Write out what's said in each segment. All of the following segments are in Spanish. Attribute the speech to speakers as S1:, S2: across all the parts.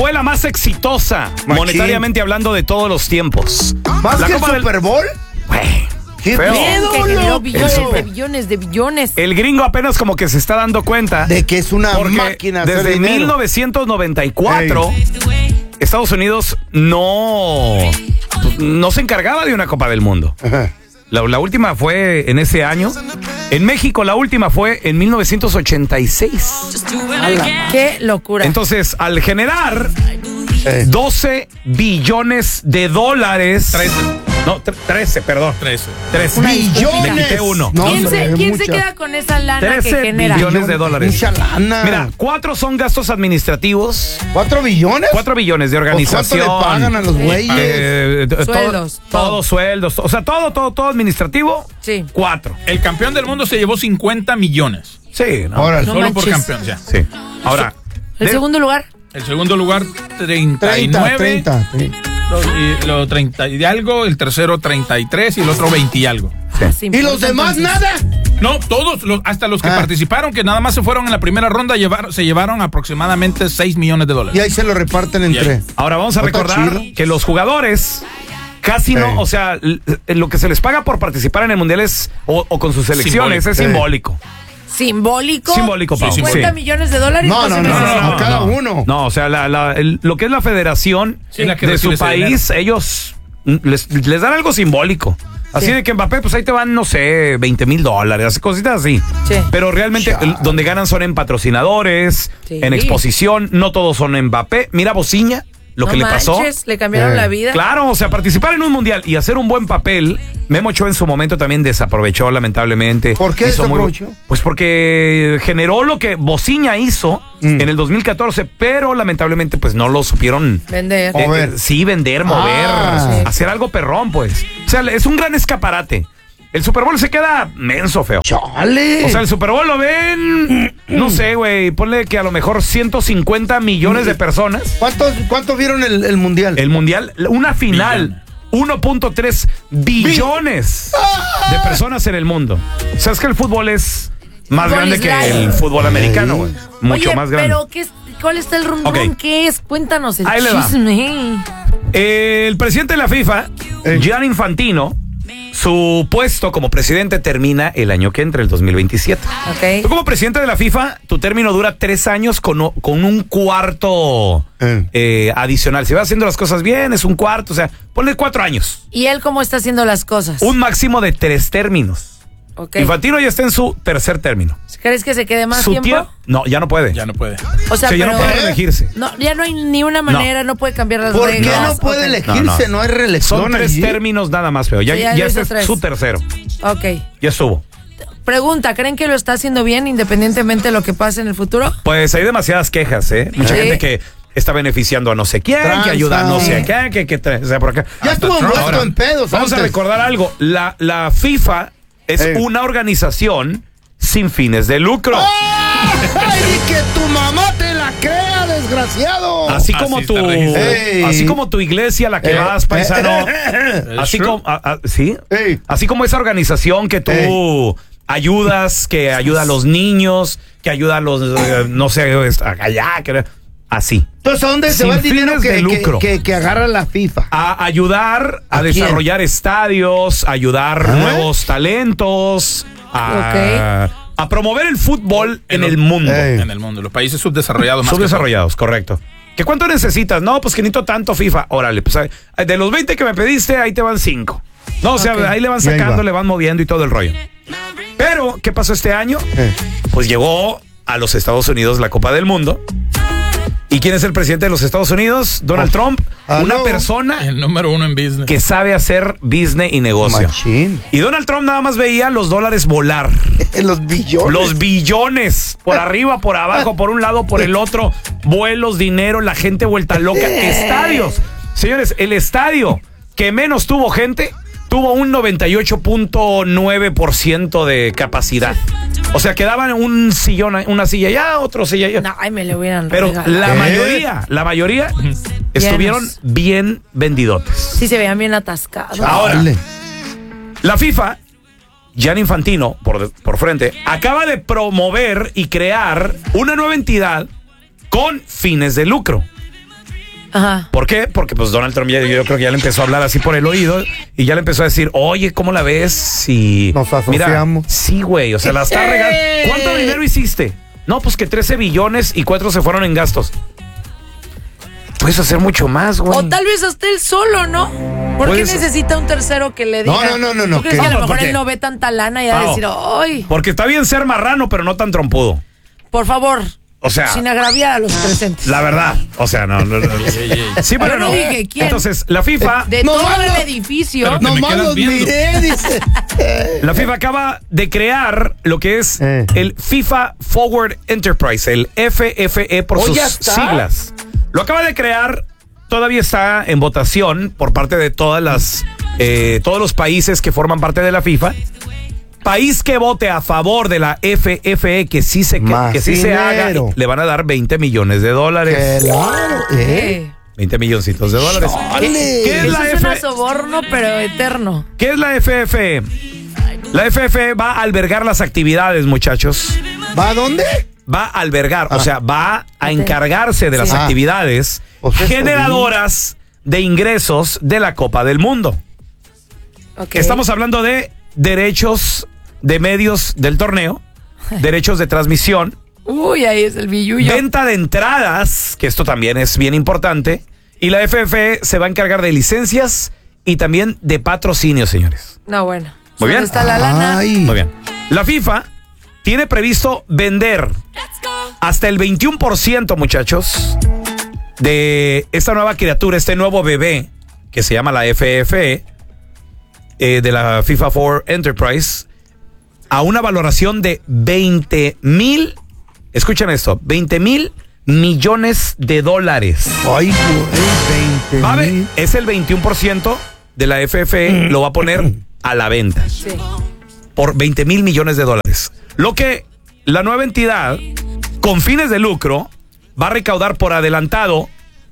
S1: fue la más exitosa, monetariamente hablando, de todos los tiempos.
S2: ¿Más
S1: la
S2: que el
S1: Copa
S2: Super Bowl?
S1: ¡Qué
S2: feo!
S3: Que generó billones de billones.
S1: El gringo apenas como que se está dando cuenta
S2: de que es una máquina.
S1: Desde 1994, Estados Unidos no se encargaba de una Copa del Mundo.
S2: Ajá.
S1: La última fue en ese año. En México la última fue en 1986.
S3: ¡Qué locura!
S1: Entonces, al generar 12 billones de dólares... 13, perdón. 13
S2: billones.
S1: Le quité uno.
S2: No,
S3: ¿Quién se queda con esa lana que
S1: 13
S3: genera?
S1: billones de dólares.
S2: Mucha lana.
S1: Mira, 4 son gastos administrativos.
S2: ¿4 billones?
S1: 4 billones de organización.
S2: ¿Cuánto le pagan a los güeyes?
S3: Sueldos.
S1: Todos sueldos. O sea, todo administrativo.
S3: Sí.
S1: 4.
S4: El campeón del mundo se llevó 50 millones.
S1: Sí, ¿no?
S2: Ahora,
S4: Solo por
S3: manches.
S4: campeón, ya.
S1: Sí. Ahora,
S3: ¿El segundo lugar?
S4: El segugo lugar, 39.
S2: 30.
S4: Lo 30 y algo, el tercero 33 y el otro 20 y algo.
S3: Sí,
S2: ¿Y los demás nada?
S4: No, todos, hasta los que participaron, que nada más se fueron en la primera ronda, se llevaron aproximadamente 6 millones de dólares.
S2: Y ahí se lo reparten entre.
S1: ahora vamos a recordar que los jugadores casi no, o sea, lo que se les paga por participar en el mundial o con sus selecciones es simbólico.
S3: ¿Simbólico?
S1: Simbólico, Pau.
S3: 50 millones de dólares.
S2: No, cada uno.
S1: No, o sea, lo que es la federación
S4: la que
S1: de su
S4: recibe ese
S1: país, ellos les dan algo simbólico. Así de que Mbappé, pues ahí te van, no sé, $20,000, cositas así.
S3: Sí.
S1: Pero realmente donde ganan son en patrocinadores, en exposición, no todos son en Mbappé. Mira Bociña, lo que le pasó.
S3: Le cambiaron la vida.
S1: Claro, o sea, participar en un mundial y hacer un buen papel. Memo Ochoa en su momento también desaprovechó, lamentablemente.
S2: ¿Por qué desaprovechó?
S1: Pues porque generó lo que Bociña hizo en el 2014, pero lamentablemente pues no lo supieron
S3: vender.
S1: Mover, hacer algo perrón, pues. O sea, es un gran escaparate. El Super Bowl se queda menso, feo.
S2: ¡Chale!
S1: O sea, el Super Bowl lo ven, no sé, güey, ponle que a lo mejor 150 millones de personas.
S2: ¿Cuántos vieron el mundial?
S1: El mundial, una final. 1.3 billones de personas en el mundo. O sea, es que el fútbol es más grande que el fútbol americano, güey. Mucho más grande.
S3: Pero ¿cuál está el rum rum? ¿Qué es? Cuéntanos el
S1: Ahí le va.
S3: chisme.
S1: El presidente de la FIFA, Gianni Infantino, su puesto como presidente termina el año que entra, el 2027. Tú como presidente de la FIFA, tu término dura 3 años con un cuarto adicional. Si vas haciendo las cosas bien, es un cuarto, o sea, ponle 4 años.
S3: ¿Y él cómo está haciendo las cosas?
S1: Un máximo de 3 términos. Infantino ya está en su 3er término.
S3: ¿Crees que se quede más tiempo?
S1: No, ya no puede.
S4: Ya no puede.
S3: O sea,
S1: ya no puede reelegirse.
S3: No, ya no hay ni una manera, no puede cambiar las
S2: reglas.
S3: reglas.
S2: ¿Por qué no puede elegirse? No hay reelección.
S1: Son 3 términos nada más, feo. Ya este es su 3º.
S3: Ok.
S1: Ya estuvo.
S3: Pregunta, ¿creen que lo está haciendo bien independientemente de lo que pase en el futuro?
S1: Pues hay demasiadas quejas, ¿eh? Mucha gente que está beneficiando a no sé quién, que ayuda a no sé quién, que o sea, por acá.
S2: Ya estuvo envuelto en pedos.
S1: Vamos a recordar algo. La FIFA es una organización sin fines de lucro.
S2: ¡Ay, que tu mamá te la crea, desgraciado!
S1: Así como tu iglesia a la que vas, paisano. Así como esa organización que tú ayudas, que ayuda a los niños, que ayuda a los, no sé, allá, así.
S2: Entonces, ¿a dónde se va el dinero que agarra la FIFA?
S1: A ayudar a desarrollar estadios, a ayudar nuevos talentos, a promover el fútbol en el mundo.
S4: En el mundo, los países subdesarrollados.
S1: Subdesarrollados, correcto. ¿Que cuánto necesitas? No, pues que necesito tanto FIFA. Órale, pues de los 20 que me pediste, ahí te van 5. No, o sea, ahí le van sacando, le van moviendo y todo el rollo. Pero, ¿qué pasó este año? Pues llegó a los Estados Unidos la Copa del Mundo. ¿Y quién es el presidente de los Estados Unidos? Donald Trump. Una persona
S4: el número 1 en business,
S1: que sabe hacer business y negocio.
S2: Machín.
S1: Y Donald Trump nada más veía los dólares volar.
S2: Los billones.
S1: Los billones. Por arriba, por abajo, por un lado, por el otro. Vuelos, dinero, la gente vuelta loca. Estadios. Señores, el estadio que menos tuvo gente tuvo un 98.9% de capacidad. O sea, quedaban un sillón, una silla allá, otro silla allá.
S3: No, ay, me lo hubieran
S1: Pero
S3: regalado.
S1: la mayoría estuvieron bien vendidotes.
S3: Sí, se veían bien atascados.
S1: Ahora, la FIFA, Gianni Infantino, por frente, acaba de promover y crear una nueva entidad con fines de lucro.
S3: Ajá.
S1: ¿Por qué? Porque pues Donald Trump yo creo que ya le empezó a hablar así por el oído y ya le empezó a decir, oye, ¿cómo la ves si...
S2: Nos asociamos?
S1: Mira, sí, güey, o sea, la está regalando. ¿Cuánto dinero hiciste? No, pues que 13 billones y 4 se fueron en gastos. Puedes hacer mucho más, güey.
S3: O tal vez hasta él solo, ¿no? ¿Por qué
S1: Puedes-
S3: necesita un tercero que le diga?
S2: No.
S3: ¿Tú crees que a lo mejor
S1: porque-
S3: él no ve tanta lana y va a
S1: No.
S3: decir, ¡ay!
S1: Porque está bien ser marrano, pero no tan trompudo.
S3: Por favor,
S1: O sea,
S3: sin agraviar a los presentes.
S1: la verdad. O sea, no. Sí, pero
S3: Yo no
S1: no.
S3: dije quién.
S1: Entonces, la FIFA...
S3: De
S2: No,
S3: todo
S2: no.
S3: el edificio.
S4: Pero te me
S2: Nomás
S4: quedas
S2: los
S4: viendo.
S2: miré, dice.
S1: La FIFA acaba de crear lo que es el FIFA Forward Enterprise, el FFE por sus
S2: ¿ya está?
S1: siglas. Lo acaba de crear, todavía está en votación por parte de todos los países que forman parte de la FIFA. País que vote a favor de la FFE, que sí se haga,
S2: dinero.
S1: le van a dar $20 millones.
S2: Claro, ¿eh?
S1: 20 milloncitos de dólares. ¿Qué es
S3: Eso
S1: la
S3: es un
S1: FFE?
S3: soborno, pero eterno.
S1: ¿Qué es la FFE? La FFE va a albergar las actividades, muchachos.
S2: ¿Va a dónde?
S1: Va a albergar, o sea, va a encargarse de las
S3: Sí.
S1: actividades
S2: Pues eso
S1: generadoras de ingresos de la Copa del Mundo.
S3: Okay.
S1: Estamos hablando de derechos de medios del torneo, derechos de transmisión,
S3: Uy, ahí es el billuyo.
S1: venta de entradas, que esto también es bien importante, y la FFE se va a encargar de licencias y también de patrocinio, señores.
S3: No, bueno.
S1: Muy bien.
S3: ¿Dónde está la lana?
S2: Ay.
S1: Muy bien. La FIFA tiene previsto vender hasta el 21%, muchachos, de esta nueva criatura, este nuevo bebé que se llama la FFE, de la FIFA 4 Enterprise, a una valoración de 20,000, escuchen esto, 20,000 millones de dólares.
S2: Ay, güey, 20
S1: Va a ver,
S2: mil.
S1: es el 21% de la FFE, lo va a poner a la venta
S3: Sí.
S1: por 20,000 millones de dólares. Lo que la nueva entidad, con fines de lucro, va a recaudar por adelantado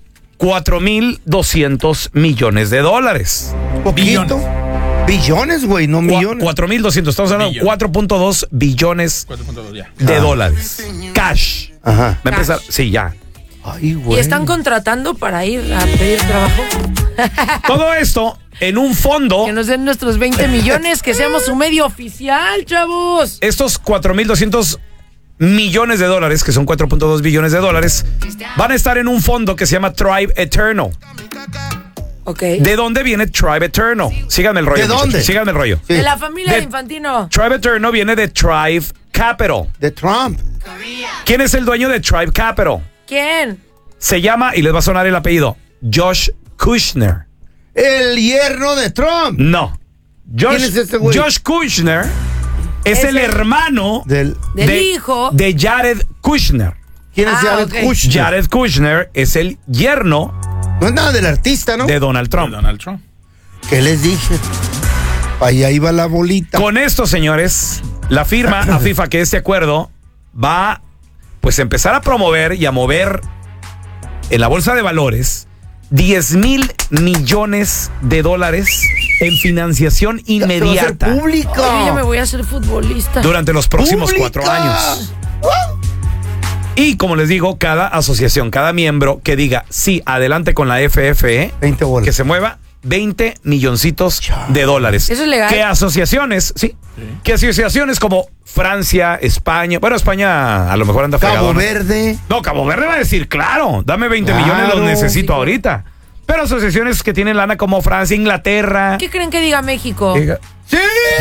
S1: 4,200 millones de dólares.
S2: Poquito. Billones, güey, no millones.
S1: 4,200, estamos hablando de
S4: Billones.
S1: 4.2 billones
S4: 4.2 ya.
S1: de dólares. Cash.
S2: Ajá.
S1: Va a empezar, sí, ya.
S2: Ay,
S3: ¿Y
S2: güey.
S3: están contratando para ir a pedir trabajo?
S1: Todo esto en un fondo.
S3: Que nos den nuestros 20 millones, que seamos su medio oficial, chavos.
S1: Estos 4,200 millones de dólares, que son 4.2 billones de dólares, van a estar en un fondo que se llama Tribe Eternal.
S3: Ok.
S1: ¿De dónde viene Tribe Eternal? Síganme el rollo.
S2: ¿De dónde?
S1: muchachos, síganme el rollo.
S2: Sí.
S3: De la familia
S1: De-
S3: de Infantino.
S1: Tribe Eternal viene de Tribe Capital.
S2: De Trump.
S1: ¿Quién es el dueño de Tribe Capital?
S3: ¿Quién?
S1: Se llama, y les va a sonar el apellido, Josh Kushner.
S2: El yerno de Trump.
S1: No.
S2: ¿Quién es este güey?
S1: Josh Kushner es
S3: Ese-
S1: el hermano
S2: Del,
S3: Del hijo.
S1: de Jared Kushner.
S2: ¿Quién es
S3: Ah,
S2: Jared
S3: ok.
S2: Kushner?
S1: Jared Kushner es el yerno
S2: No es nada del artista, ¿no?
S1: de Donald Trump.
S4: Donald Trump.
S2: ¿Qué les dije? Allá iba la bolita.
S1: Con esto, señores, la firma a FIFA que este acuerdo va pues a empezar a promover y a mover en la bolsa de valores 10,000 millones de dólares en financiación
S2: Se va a hacer
S1: inmediata
S2: pública.
S3: Yo ya me voy a hacer futbolista.
S1: durante los próximos
S2: ¡Pública!
S1: 4 años. Y como les digo, cada asociación, cada miembro que diga sí, adelante con la FFE,
S2: 20 bolas.
S1: que se mueva 20 milloncitos de dólares.
S3: ¿Eso es legal?
S1: Que asociaciones, sí, que asociaciones como Francia, España, bueno, España a lo mejor anda
S2: Cabo
S1: fregadona.
S2: Verde.
S1: No, Cabo Verde va a decir, claro, dame 20
S2: Claro.
S1: millones, los necesito
S3: Sí.
S1: ahorita. Pero asociaciones que tienen lana como Francia, Inglaterra.
S3: ¿Qué creen que diga México?
S2: ¡Sí!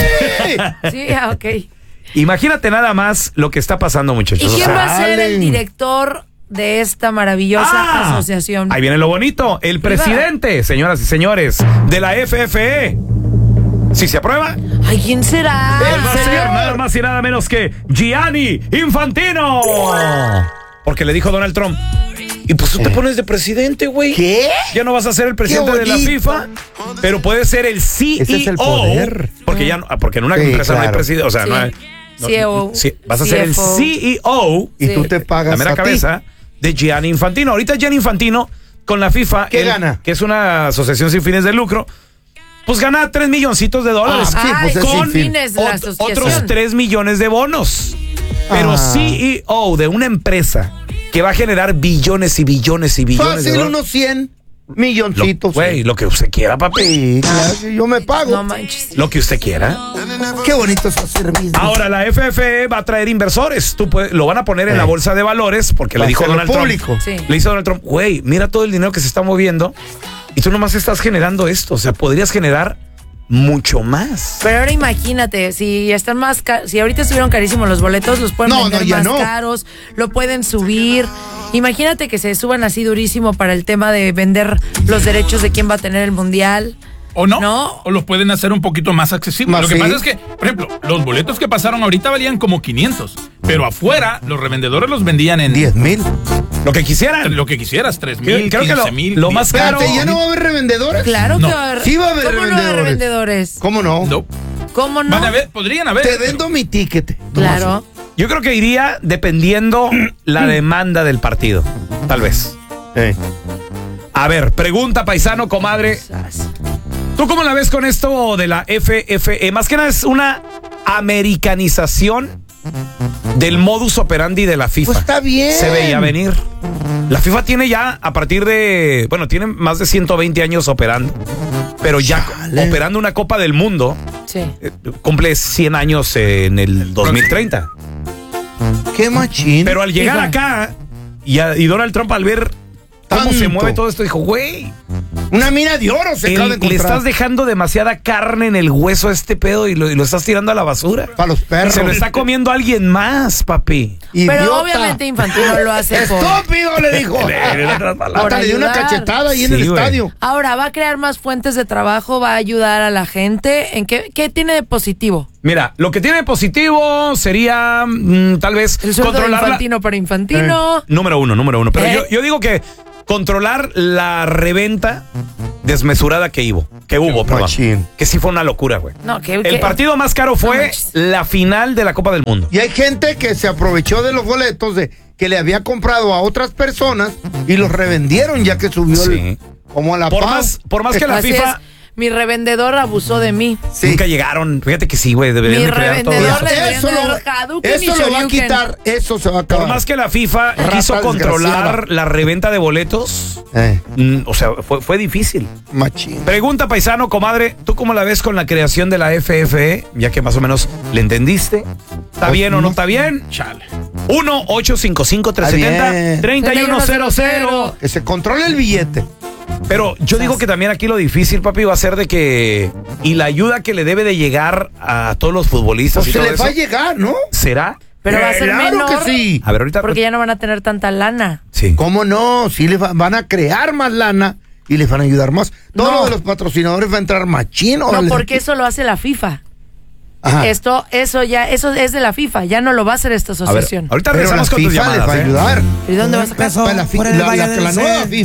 S3: Sí, ah, ok.
S1: Imagínate nada más lo que está pasando, muchachos.
S3: ¿Y
S1: O
S3: quién
S1: sea,
S3: va a ser el
S2: salen.
S3: director de esta maravillosa asociación?
S1: Ahí viene lo bonito. El presidente, señoras y señores, de la FFE. Si se aprueba,
S3: Ay, ¿quién será?
S1: va a ser nada más y nada menos que Gianni Infantino. Porque le dijo Donald Trump. Y pues tú te pones de presidente, güey.
S2: ¿Qué?
S1: Ya no vas a ser el presidente
S2: Qué
S1: de la
S2: bonito.
S1: FIFA, pero puedes ser el CEO.
S2: Ese es el poder.
S1: Porque ya no, porque en una
S2: Sí,
S1: empresa no hay
S2: claro.
S1: presidente, o sea,
S3: Sí.
S1: no hay,
S3: CEO.
S1: sí, vas a ser el
S3: CFO.
S1: CEO,
S2: Y
S3: Sí.
S2: tú te pagas
S1: la mera
S2: a ti.
S1: cabeza de Gianni Infantino. Ahorita Gianni Infantino con la FIFA,
S2: ¿Qué gana?
S1: que es una asociación sin fines de lucro, pues gana 3 milloncitos de dólares.
S2: Ah, sí,
S3: Ay,
S2: pues es
S3: con
S2: sin fin.
S3: fines de la asociación.
S1: Otros 3 millones de bonos. Pero
S2: Ah.
S1: CEO de una empresa que va a generar billones y billones y billones de
S2: Fácil,
S1: dólares.
S2: unos 100 milloncitos.
S1: Güey, lo que usted quiera, papi.
S2: Sí, claro, yo me pago.
S3: No manches.
S1: Lo que usted quiera.
S2: Qué bonito es hacer business.
S1: Ahora, la FFE va a traer inversores. Lo van a poner en la bolsa de valores porque
S2: Va
S1: le
S2: a
S1: dijo
S2: hacerlo
S1: Donald
S2: público.
S1: Trump.
S3: Sí.
S1: Le dice Donald Trump, güey, mira todo el dinero que se está moviendo y tú nomás estás generando esto. O sea, podrías generar mucho más.
S3: Pero ahora imagínate, si están más si ahorita estuvieron carísimos los boletos, los pueden vender
S2: ya
S3: más
S2: no.
S3: caros, lo pueden subir. Imagínate que se suban así durísimo para el tema de vender los derechos de quién va a tener el mundial.
S4: ¿O no?
S3: No.
S4: O los pueden hacer un poquito más accesibles.
S2: Más
S4: Lo que
S2: sí.
S4: pasa es que, por ejemplo, los boletos que pasaron ahorita valían como 500. Pero afuera, los revendedores los vendían en
S2: 10,000.
S1: Lo que quisieran.
S4: lo que quisieras, 3,000,
S1: Creo que
S4: 15,000.
S1: lo más caro.
S2: Espérate, ¿ya no va a haber revendedores?
S3: Claro
S4: No.
S3: que va a haber.
S2: Sí va a haber
S3: ¿Cómo no va a haber
S2: revendedores.
S3: revendedores?
S2: ¿Cómo no?
S4: No.
S3: ¿Cómo no?
S4: Van a ver, podrían haber.
S2: Te vendo mi ticket.
S3: Claro.
S1: Yo creo que iría dependiendo la demanda del partido. Tal vez. A ver, pregunta, paisano, comadre. ¿Tú cómo la ves con esto de la FFE? Más que nada es una americanización del modus operandi de la FIFA.
S2: Pues está bien.
S1: Se veía venir. La FIFA tiene ya, a partir de, bueno, tiene más de 120 años operando, pero ya
S2: Chale.
S1: operando una Copa del Mundo,
S3: Sí.
S1: cumple 100 años en el 2030.
S2: Qué machín.
S1: Pero al llegar
S3: Igual.
S1: acá, y Donald Trump al ver cómo
S2: Tanto.
S1: se mueve todo esto, dijo, güey,
S2: Una mina de oro se acaba de
S1: le
S2: encontrar.
S1: estás dejando demasiada carne en el hueso a este pedo y lo estás tirando a la basura.
S2: Para los perros.
S1: Se lo está comiendo alguien más, papi.
S3: Pero
S2: Idiota.
S3: obviamente Infantino lo hace por...
S2: ¡Estúpido! Le dijo.
S3: Por
S2: Hasta le dio una
S3: ayudar.
S2: cachetada ahí en
S1: Sí,
S2: el
S1: güey.
S2: estadio.
S3: Ahora, ¿va a crear más fuentes de trabajo? ¿Va a ayudar a la gente? ¿En qué tiene de positivo?
S1: Mira, lo que tiene positivo sería tal vez
S3: El sueldo de
S1: controlar
S3: Infantino para Infantino.
S1: Número uno. Pero yo digo que controlar la reventa desmesurada que hubo. Perdón.
S2: Machín.
S1: Que sí fue una locura, güey.
S3: No, que
S1: El partido más caro
S3: No
S1: fue
S3: manches.
S1: la final de la Copa del Mundo.
S2: Y hay gente que se aprovechó de los boletos que le había comprado a otras personas y los revendieron ya que subió
S1: Sí.
S2: como a la
S1: Por
S2: paz.
S1: más que la
S3: Así
S1: FIFA
S3: es. Mi revendedor abusó de mí.
S2: Sí.
S1: nunca llegaron. Fíjate que sí, güey, deberían
S3: Mi
S1: de crear todo
S3: revendedor
S1: eso.
S3: le deberían
S2: Eso
S3: de
S2: lo,
S3: dar Hadouken y
S2: eso lo va a
S3: Shoryuken.
S2: quitar, eso se va a acabar.
S1: Por más que la FIFA
S2: Rata
S1: quiso controlar
S2: desgraciada.
S1: la reventa de boletos, o sea, fue difícil.
S2: Machín.
S1: Pregunta, paisano, comadre, ¿tú cómo la ves con la creación de la FFE? Ya que más o menos le entendiste. ¿Está
S2: Pues
S1: bien o no
S2: no.
S1: está bien?
S4: Chale.
S1: 1-855-370-3100.
S2: Que se controle el billete.
S1: Pero yo digo que también aquí lo difícil, papi, va a ser de que... Y la ayuda que le debe de llegar a todos los futbolistas
S2: Pues
S1: y
S2: se
S1: todo
S2: le
S1: eso,
S2: va a llegar, ¿no?
S1: ¿será?
S3: Pero va a ser
S2: Claro
S3: menor.
S2: que sí.
S1: A ver, ahorita...
S3: Porque ya no van a tener tanta lana.
S1: Sí.
S2: ¿Cómo no? Sí van a crear más lana y les van a ayudar más. Todo
S3: No.
S2: lo de los patrocinadores va a entrar machín.
S3: No,
S2: órale.
S3: porque eso lo hace la FIFA.
S2: Ajá.
S3: Eso es de la FIFA. Ya no lo va a hacer esta
S1: A ver,
S3: asociación.
S1: ahorita
S2: Pero la
S1: regresamos con tus
S2: FIFA les va
S1: llamadas,
S2: a ayudar.
S3: ¿Y dónde vas a sacar?
S2: Para la nueva FIFA.